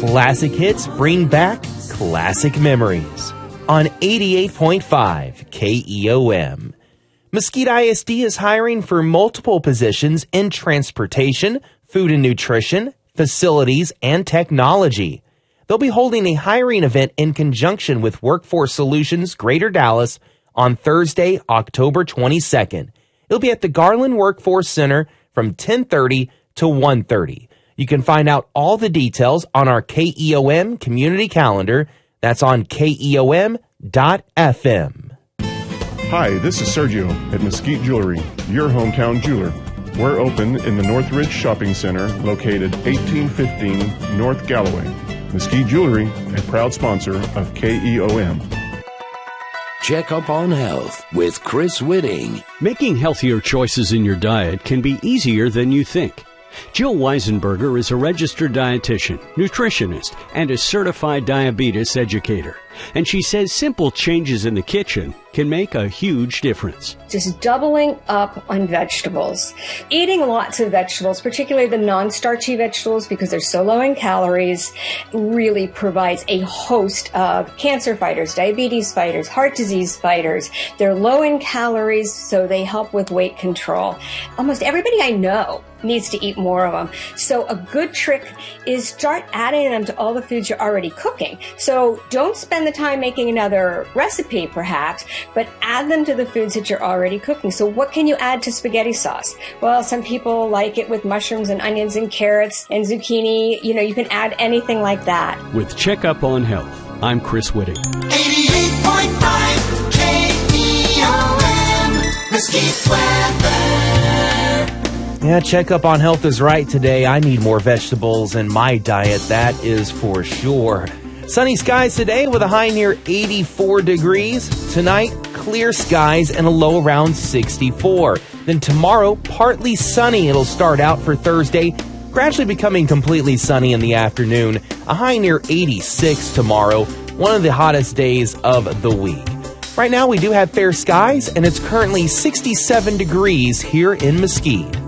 Classic hits bring back classic memories on 88.5 KEOM. Mesquite ISD is hiring for multiple positions in transportation, food and nutrition, facilities, and technology. They'll be holding a hiring event in conjunction with Workforce Solutions Greater Dallas on Thursday, October 22nd. It'll be at the Garland Workforce Center from 10:30 to 1:30. You can find out all the details on our KEOM community calendar. That's on KEOM.FM. Hi, this is Sergio at Mesquite Jewelry, your hometown jeweler. We're open in the Northridge Shopping Center, located 1815 North Galloway. Mesquite Jewelry, a proud sponsor of KEOM. Check up on health with Chris Whitting. Making healthier choices in your diet can be easier than you think. Jill Weisenberger is a registered dietitian, nutritionist, and a certified diabetes educator. And she says simple changes in the kitchen can make a huge difference. Just doubling up on vegetables. Eating lots of vegetables, particularly the non-starchy vegetables, because they're so low in calories, really provides a host of cancer fighters, diabetes fighters, heart disease fighters. They're low in calories, so they help with weight control. Almost everybody I know needs to eat more of them. So a good trick is start adding them to all the foods you're already cooking. So don't spend the time making another recipe, perhaps, but add them to the foods that you're already cooking. So what can you add to spaghetti sauce? Well, some people like it with mushrooms and onions and carrots and zucchini. You know, you can add anything like that. With Checkup on Health, I'm Chris Whitting. 88.5 KEOM, Mesquite weather. Yeah, Checkup on Health is right today. I need more vegetables in my diet, that is for sure. Sunny skies today with a high near 84 degrees. Tonight, clear skies and a low around 64. Then tomorrow, partly sunny. It'll start out for Thursday, gradually becoming completely sunny in the afternoon. A high near 86 tomorrow, one of the hottest days of the week. Right now, we do have fair skies, and it's currently 67 degrees here in Mesquite.